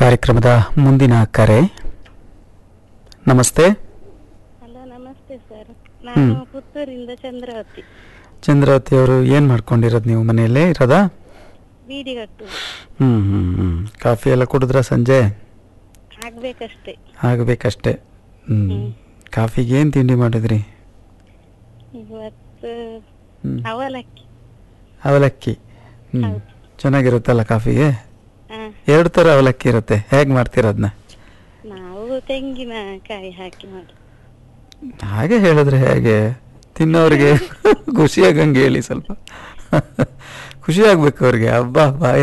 ಕಾರ್ಯಕ್ರಮದ ಮುಂದಿನ ಕರೆ. ನಮಸ್ತೆ. ಹಲೋ, ನಮಸ್ತೆ ಸರ್. ನಾನು ಪುತ್ತೂರಿಂದ ಚಂದ್ರಾವತಿ. ಚಂದ್ರಾವತಿ ಅವರು ಏನು ಮಾಡ್ಕೊಂಡಿರೋದು, ನೀವು ಮನೆಯಲ್ಲೇ ಇರೋದಾ? ಬೀಡಿಗಟ್ಟು. ಕಾಫಿ ಎಲ್ಲ ಕುಡಿದ್ರ ಸಂಜೆ? ಆಗ್ಬೇಕಷ್ಟೇ. ಆಗಬೇಕಷ್ಟೇ. ಕಾಫಿಗೆ ಏನು ತಿಂಡಿ ಮಾಡಿದ್ರಿ? ಇವತ್ತು ಅವಲಕ್ಕಿ. ಅವಲಕ್ಕಿ. ಹೌದು. ಚೆನ್ನಾಗಿರುತ್ತಲ್ಲ ಕಾಫಿಗೆ? ಹಾ, 2 ಥರ ಅವಲಕ್ಕಿ ಇರುತ್ತೆ. ಹೇಗೆ ಮಾಡ್ತೀರ ಅದನ್ನ? ನಾವು ತೆಂಗಿನಕಾಯಿ ಹಾಕಿ ಮಾಡಿ. ಹಾಗೆ ಹೇಳಿದ್ರೆ ಹೇಗೆ? ತಿನ್ನೋರಿಗೆ ಖುಷಿಯಾಗಂಗೆ ಹೇಳಿ, ಸ್ವಲ್ಪ ಖುಷಿ ಆಗ್ಬೇಕು ಅವ್ರಿಗೆ. ಹಬ್ಬ ಬಾಯ